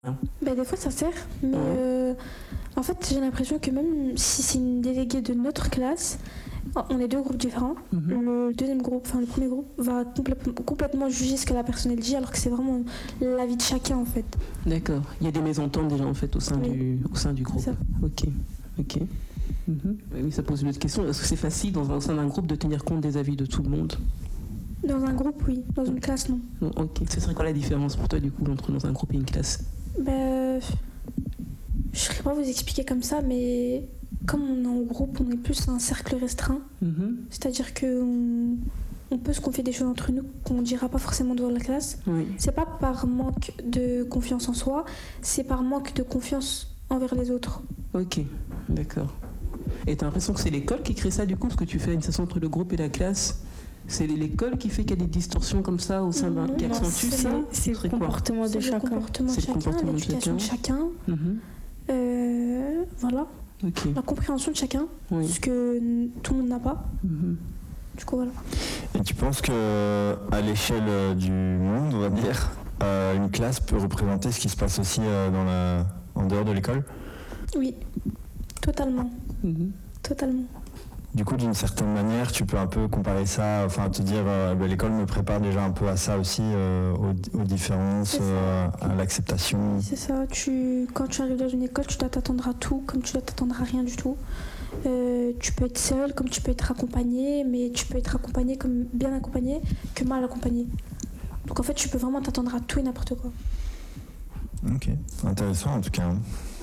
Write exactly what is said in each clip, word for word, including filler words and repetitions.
Bah, des fois ça sert, mais Ouais. euh, en fait j'ai l'impression que même si c'est une déléguée de notre classe, on est deux groupes différents. Mhm. Le deuxième groupe, enfin le premier groupe, va complètement, complètement juger ce que la personne elle dit, alors que c'est vraiment l'avis de chacun en fait. D'accord. Il y a des mésententes déjà en fait au sein, Oui. du, au sein du groupe. C'est ça. Ok. Ok. Mhm. Oui, ça pose une autre question. Est-ce que c'est facile dans, au sein d'un groupe de tenir compte des avis de tout le monde? Dans un groupe, oui. Dans une classe, non. Non, ok. Ce serait quoi la différence pour toi du coup entre dans un groupe et une classe? Ben, je ne saurais pas vous expliquer comme ça, mais comme on est en groupe, on est plus un cercle restreint. Mhm. C'est-à-dire qu'on on peut se confier des choses entre nous qu'on ne dira pas forcément devant la classe. Oui. C'est pas par manque de confiance en soi, c'est par manque de confiance envers les autres. Ok. D'accord. Et t'as l'impression que c'est l'école qui crée ça du coup, parce que tu fais une session entre le groupe et la classe? C'est l'école qui fait qu'il y a des distorsions comme ça au sein d'un... Non, qui non, accentue c'est- ça? C'est Ce serait le quoi? comportement de C'est le chacun. comportement de C'est le chacun, comportement de l'éducation de chacun, Mhm. euh, voilà, Ok. la compréhension de chacun, Oui. ce que n- tout le monde n'a pas. Mhm. Du coup, voilà. Et tu penses que à l'échelle euh, du monde, on va dire, euh, une classe peut représenter ce qui se passe aussi euh, dans la... en dehors de l'école? Oui, totalement, Mhm. totalement. Du coup, d'une certaine manière, tu peux un peu comparer ça, enfin te dire, euh, bah, l'école me prépare déjà un peu à ça aussi, euh, aux, aux différences, C'est ça. euh, à l'acceptation. C'est ça, tu, quand tu arrives dans une école, tu dois t'attendre à tout, comme tu dois t'attendre à rien du tout. Euh, tu peux être seul, comme tu peux être accompagné, mais tu peux être accompagné comme bien accompagné que mal accompagné. Donc en fait, tu peux vraiment t'attendre à tout et n'importe quoi. Ok, intéressant en tout cas.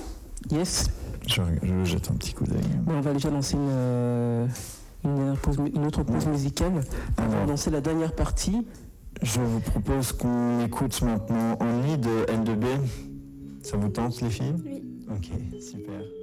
Yes. Je, je jette un petit coup d'œil. Bon, on va déjà lancer une, euh, une, pause, une autre pause musicale. On va Alors, lancer la dernière partie. je vous propose qu'on écoute maintenant Only de N deux B. Ça vous tente les filles? Oui. Ok, super.